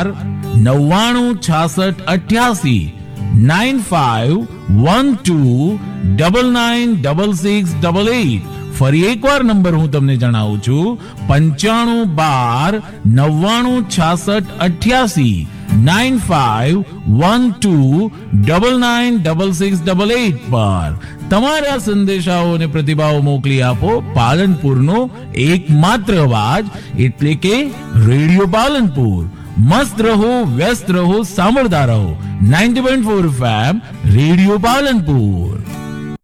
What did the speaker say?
926688 9512996688. ફરી એકવાર નંબર હું તમને જણાવું છું, 9512996688 9512996688 પર તમારા સંદેશાઓ અને પ્રતિભાવો મોકલી આપો. પાલનપુરનો એકમાત્ર અવાજ એટલે કે રેડિયો પાલનપુર. મસ્ત રહો, વ્યસ્ત રહો, સાંભળતા રહો 90.4 FM રેડિયો પાલનપુર.